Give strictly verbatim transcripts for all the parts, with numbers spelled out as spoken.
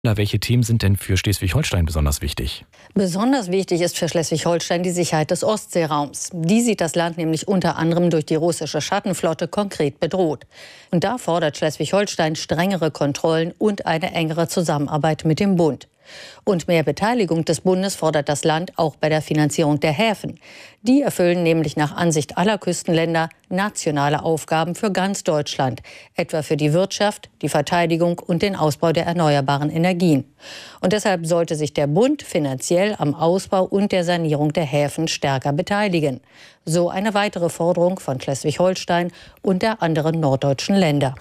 Welche Themen sind denn für Schleswig-Holstein besonders wichtig? Besonders wichtig ist für Schleswig-Holstein die Sicherheit des Ostseeraums. Die sieht das Land nämlich unter anderem durch die russische Schattenflotte konkret bedroht. Und da fordert Schleswig-Holstein strengere Kontrollen und eine engere Zusammenarbeit mit dem Bund. Und mehr Beteiligung des Bundes fordert das Land auch bei der Finanzierung der Häfen. Die erfüllen nämlich nach Ansicht aller Küstenländer nationale Aufgaben für ganz Deutschland, etwa für die Wirtschaft, die Verteidigung und den Ausbau der erneuerbaren Energien. Und deshalb sollte sich der Bund finanziell am Ausbau und der Sanierung der Häfen stärker beteiligen. So eine weitere Forderung von Schleswig-Holstein und der anderen norddeutschen Länder.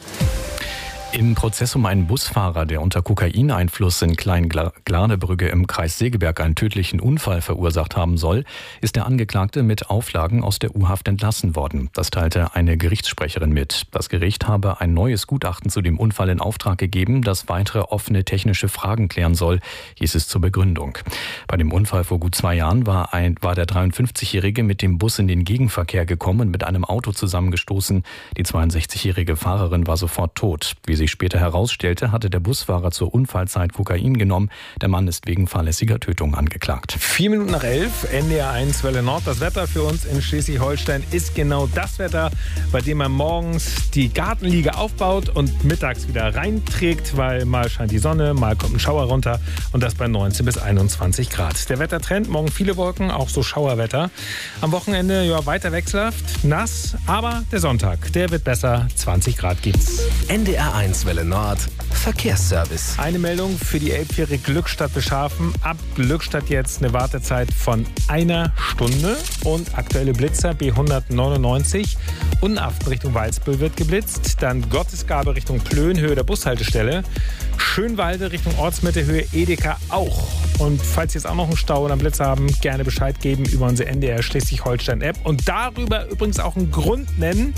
Im Prozess um einen Busfahrer, der unter Kokaineinfluss in Klein-Glanebrügge im Kreis Segeberg einen tödlichen Unfall verursacht haben soll, ist der Angeklagte mit Auflagen aus der U-Haft entlassen worden. Das teilte eine Gerichtssprecherin mit. Das Gericht habe ein neues Gutachten zu dem Unfall in Auftrag gegeben, das weitere offene technische Fragen klären soll, hieß es zur Begründung. Bei dem Unfall vor gut zwei Jahren war, ein, war der dreiundfünfzigjährige mit dem Bus in den Gegenverkehr gekommen und mit einem Auto zusammengestoßen. Die zweiundsechzigjährige Fahrerin war sofort tot. Wie sich später herausstellte, hatte der Busfahrer zur Unfallzeit Kokain genommen. Der Mann ist wegen fahrlässiger Tötung angeklagt. Vier Minuten nach elf, N D R eins Welle Nord. Das Wetter für uns in Schleswig-Holstein ist genau das Wetter, bei dem man morgens die Gartenliege aufbaut und mittags wieder reinträgt, weil mal scheint die Sonne, mal kommt ein Schauer runter und das bei neunzehn bis einundzwanzig Grad. Der Wettertrend, morgen viele Wolken, auch so Schauerwetter. Am Wochenende ja weiter wechselhaft, nass, aber der Sonntag, der wird besser, zwanzig Grad gibt's. N D R eins Welle Nord, Verkehrsservice. Eine Meldung für die Elbfähre Glückstadt-Beschafen. Ab Glückstadt jetzt eine Wartezeit von einer Stunde. Und aktuelle Blitzer B hundertneunundneunzig. Unaften Richtung Walsbüll wird geblitzt. Dann Gottesgabe Richtung Plön, Höhe der Bushaltestelle. Schönwalde Richtung Ortsmitte, Höhe Edeka auch. Und falls Sie jetzt auch noch einen Stau oder einen Blitz haben, gerne Bescheid geben über unsere N D R Schleswig-Holstein-App. Und darüber übrigens auch einen Grund nennen,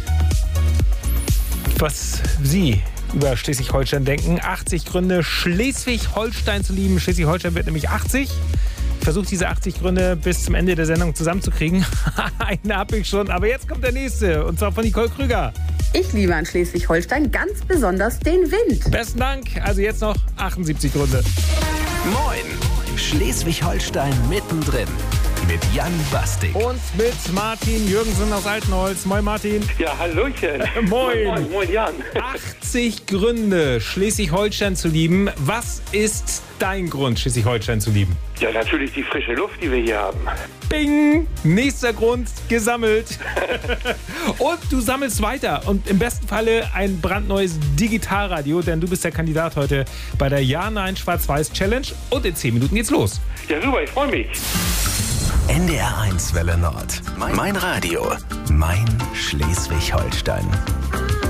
was Sie über Schleswig-Holstein denken. achtzig Gründe, Schleswig-Holstein zu lieben. Schleswig-Holstein wird nämlich achtzig. Ich versuche diese achtzig Gründe bis zum Ende der Sendung zusammenzukriegen. Einen habe ich schon, aber jetzt kommt der nächste. Und zwar von Nicole Krüger. Ich liebe an Schleswig-Holstein ganz besonders den Wind. Besten Dank. Also jetzt noch achtundsiebzig Gründe. Moin. Schleswig-Holstein mittendrin. Mit Jan Bastik. Und mit Martin Jürgensen aus Altenholz. Moin Martin. Ja, hallöchen. Äh, moin. Moin, moin, Jan. achtzig Gründe, Schleswig-Holstein zu lieben. Was ist dein Grund, Schleswig-Holstein zu lieben? Ja, natürlich die frische Luft, die wir hier haben. Bing! Nächster Grund, gesammelt. Und du sammelst weiter. Und im besten Falle ein brandneues Digitalradio, denn du bist der Kandidat heute bei der Ja-Nein-Schwarz-Weiß-Challenge. Und in zehn Minuten geht's los. Ja, super, ich freue mich. N D R eins Welle Nord. Mein Radio. Mein Schleswig-Holstein.